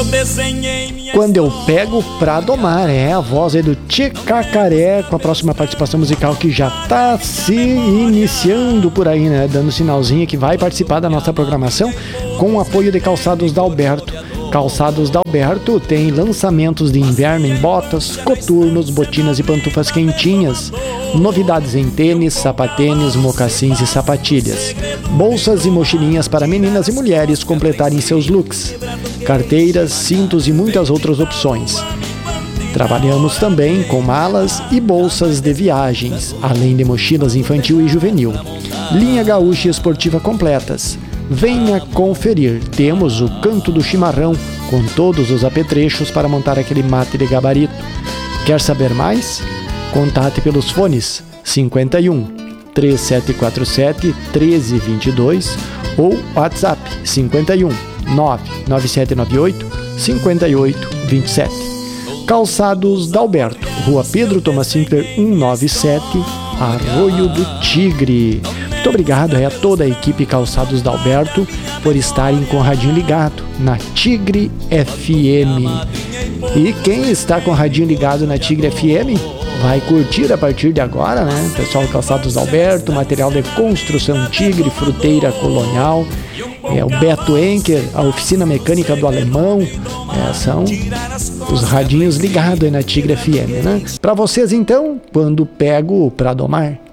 Quando eu pego pra domar, a voz aí do Ticacaré, com a próxima participação musical que já tá se iniciando por aí, né? Dando sinalzinho que vai participar da nossa programação com o apoio de Calçados Dalberto. Calçados Dalberto tem lançamentos de inverno em botas, coturnos, botinas e pantufas quentinhas. Novidades em tênis, sapatênis, mocassins e sapatilhas. Bolsas e mochilinhas para meninas e mulheres completarem seus looks. Carteiras, cintos e muitas outras opções. Trabalhamos também com malas e bolsas de viagens, além de mochilas infantil e juvenil. Linha gaúcha e esportiva completas. Venha conferir, temos o Canto do Chimarrão, com todos os apetrechos para montar aquele mate de gabarito. Quer saber mais? Contate pelos fones 51 3747 1322 ou WhatsApp 51 99798 5827. Calçados Dalberto, Rua Pedro Thomas Sinclair 197, Arroio do Tigre. Muito obrigado a toda a equipe Calçados Dalberto por estarem com o radinho ligado na Tigre FM. E quem está com o radinho ligado na Tigre FM vai curtir a partir de agora, né? Pessoal Calçados Dalberto, material de construção Tigre, fruteira colonial, o Beto Enker, a oficina mecânica do Alemão, são os radinhos ligados aí na Tigre FM, né? Para vocês então, quando pego pra domar.